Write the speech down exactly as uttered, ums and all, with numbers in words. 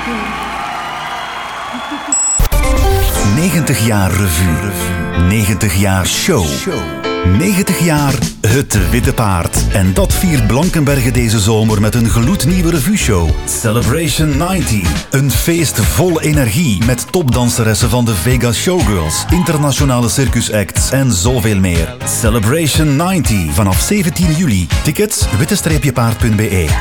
negentig jaar revue. negentig jaar show. negentig jaar Het Witte Paard. En dat viert Blankenberge deze zomer met een gloednieuwe revue-show. Celebration negentig. Een feest vol energie met topdanseressen van de Vegas Showgirls, internationale circusacts en zoveel meer. Celebration negentig. Vanaf zeventien juli. Tickets witte-paard punt be.